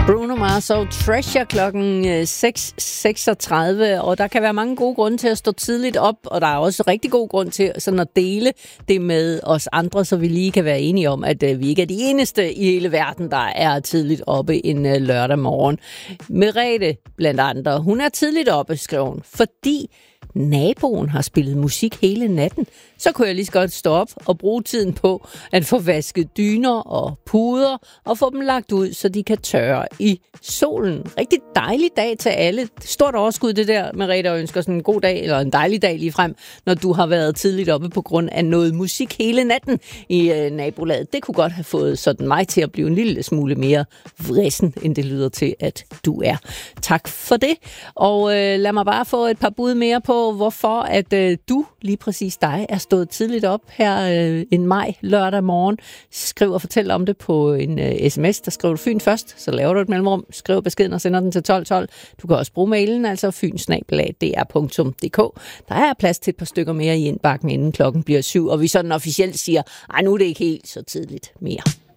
Bruno Mars og Treasure klokken 6:36, og der kan være mange gode grunde til at stå tidligt op, og der er også rigtig god grund til sådan at dele det med os andre, så vi lige kan være enige om, at vi ikke er de eneste i hele verden, der er tidligt oppe en lørdag morgen. Merete blandt andre, hun er tidligt oppe, skrev hun, fordi naboen har spillet musik hele natten. Så kunne jeg lige så godt stå op og bruge tiden på at få vasket dyner og puder og få dem lagt ud, så de kan tørre i solen. Rigtig dejlig dag til alle. Stort overskud det der, Merete, og ønsker sådan en god dag, eller en dejlig dag lige frem, når du har været tidligt oppe på grund af noget musik hele natten i nabolaget. Det kunne godt have fået sådan mig til at blive en lille smule mere vrissen, end det lyder til, at du er. Tak for det, og lad mig bare få et par bud mere på, hvorfor at du, lige præcis dig, er stået tidligt op her en maj lørdag morgen. Skriv og fortæl om det på en sms. Der skriver du Fyn først, så laver du et mellemrum. Skriv beskeden og sender den til 1212. Du kan også bruge mailen, altså fyn@dr.dk. Der er plads til et par stykker mere i indbakken, inden klokken bliver 7, og vi sådan officielt siger, nu er det ikke helt så tidligt mere.